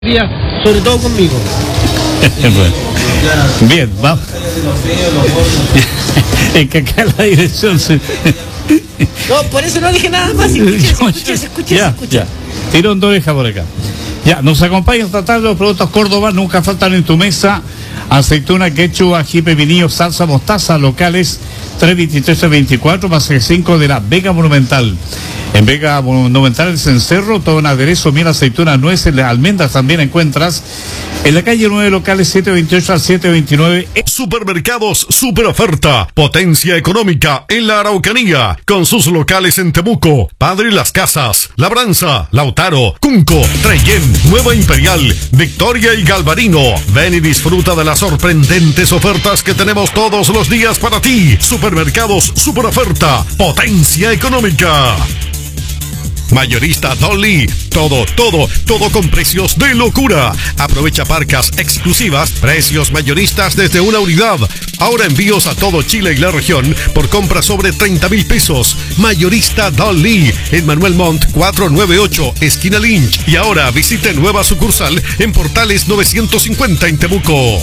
Sobre todo conmigo. Bueno. Bien, vamos. Es que acá la dirección se... No, por eso no dije nada más. Escuché. Tirón de oreja por acá. Ya, nos acompaña esta tarde los productos Córdoba, nunca faltan en tu mesa. Aceituna, quechua, ají, pepinillo, salsa, mostaza, locales 323-24, más el 5 de la Vega Monumental. En Vega Monumental, el cencerro, todo en aderezo, miel, aceitunas, nueces, almendras también encuentras. En la calle 9, locales 728 al 729. Supermercados Super Oferta, potencia económica en la Araucanía, con sus locales en Temuco, Padre Las Casas, Labranza, Lautaro, Cunco, Trellén, Nueva Imperial, Victoria y Galvarino. Ven y disfruta de las sorprendentes ofertas que tenemos todos los días para ti. Supermercados Super Oferta, potencia económica. Mayorista Dolly, todo con precios de locura. Aprovecha parcas exclusivas, precios mayoristas desde una unidad. Ahora envíos a todo Chile y la región por compra sobre 30,000 pesos. Mayorista Dolly, en Manuel Montt 498, esquina Lynch. Y ahora visite nueva sucursal en Portales 950 en Temuco.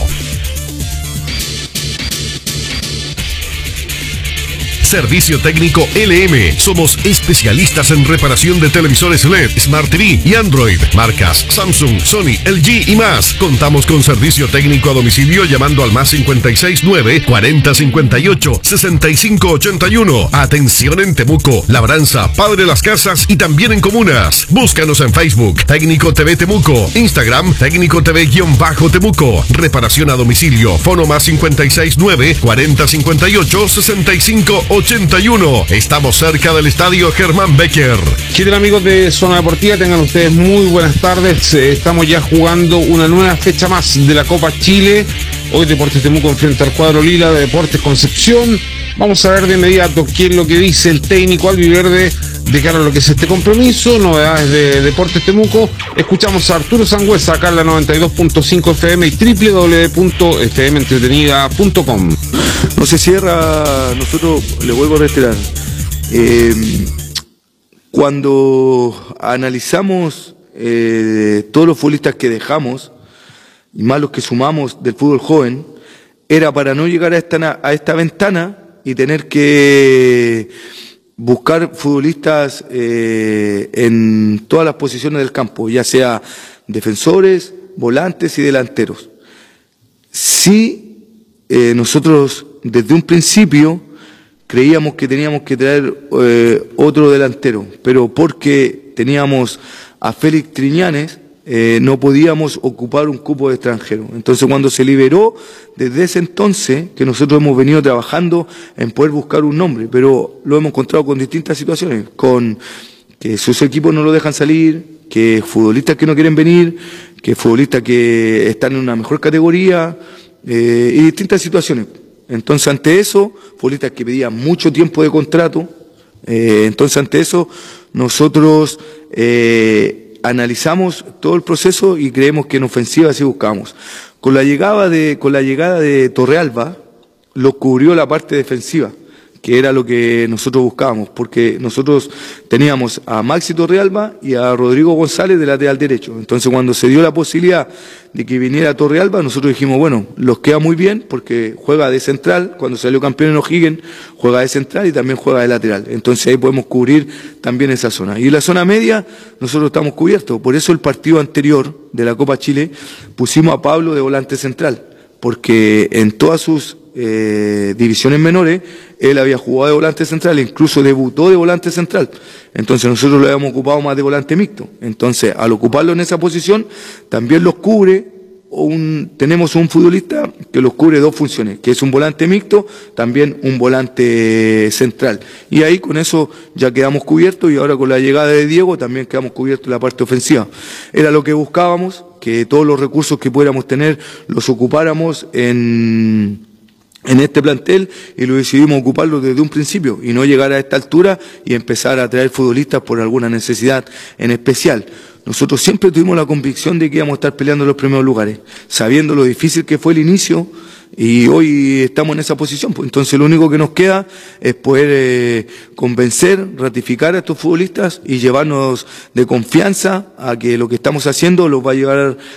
Servicio técnico LM. Somos especialistas en reparación de televisores LED, Smart TV y Android. Marcas Samsung, Sony, LG y más. Contamos con servicio técnico a domicilio llamando al más 569 40 58 65 81. Atención en Temuco, Labranza, Padre Las Casas y también en comunas. Búscanos en Facebook, Técnico TV Temuco, Instagram, Técnico TV-Temuco. Reparación a domicilio, fono más 569 40 58 65 81. Estamos cerca del estadio Germán Becker. ¿Qué tal, amigos de Zona Deportiva? Tengan ustedes muy buenas tardes. Estamos ya jugando una nueva fecha más de la Copa Chile. Hoy Deportes Temuco enfrenta al cuadro lila de Deportes Concepción. Vamos a ver de inmediato qué es lo que dice el técnico albiverde de cara a lo que es este compromiso. Novedades de Deportes Temuco. Escuchamos a Arturo Sangüesa acá en la 92.5 FM y www.fmentretenida.com. No se cierra, nosotros le vuelvo a reiterar, cuando analizamos todos los futbolistas que dejamos y más los que sumamos del fútbol joven, era para no llegar a esta ventana y tener que buscar futbolistas en todas las posiciones del campo, ya sea defensores, volantes y delanteros. Sí, nosotros desde un principio creíamos que teníamos que traer otro delantero, pero porque teníamos a Félix Triñanes, no podíamos ocupar un cupo de extranjero. Entonces, cuando se liberó, desde ese entonces, que nosotros hemos venido trabajando en poder buscar un nombre, pero lo hemos encontrado con distintas situaciones, con que sus equipos no lo dejan salir, que futbolistas que no quieren venir, que futbolistas que están en una mejor categoría, y distintas situaciones. Entonces, ante eso, futbolistas que pedían mucho tiempo de contrato, entonces ante eso nosotros analizamos todo el proceso y creemos que en ofensiva así buscamos. Con la llegada de Torrealba, lo cubrió la parte defensiva, que era lo que nosotros buscábamos, porque nosotros teníamos a Maxi Torrealba y a Rodrigo González de lateral derecho. Entonces, cuando se dio la posibilidad de que viniera Torrealba, nosotros dijimos, bueno, los queda muy bien porque juega de central, cuando salió campeón en O'Higgins, juega de central y también juega de lateral. Entonces ahí podemos cubrir también esa zona. Y en la zona media, nosotros estamos cubiertos. Por eso el partido anterior de la Copa Chile pusimos a Pablo de volante central, porque en todas sus divisiones menores, él había jugado de volante central, incluso debutó de volante central. Entonces nosotros lo habíamos ocupado más de volante mixto. Entonces, al ocuparlo en esa posición, también los cubre, tenemos un futbolista que los cubre dos funciones, que es un volante mixto, también un volante central. Y ahí con eso ya quedamos cubiertos, y ahora con la llegada de Diego también quedamos cubiertos en la parte ofensiva. Era lo que buscábamos, que todos los recursos que pudiéramos tener los ocupáramos en este plantel, y lo decidimos ocuparlo desde un principio y no llegar a esta altura y empezar a traer futbolistas por alguna necesidad en especial. Nosotros siempre tuvimos la convicción de que íbamos a estar peleando los primeros lugares, sabiendo lo difícil que fue el inicio Y hoy estamos en esa posición, pues entonces lo único que nos queda es poder convencer, ratificar a estos futbolistas y llevarnos de confianza a que lo que estamos haciendo los va a llevar